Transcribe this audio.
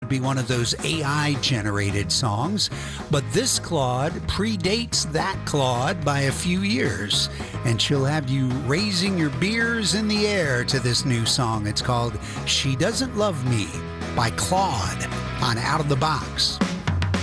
be one of those AI-generated songs, but this Claude predates that Claude by a few years, and she'll have you raising your beers in the air to this new song. It's called She Doesn't Love Me by Claude on Out of the Box.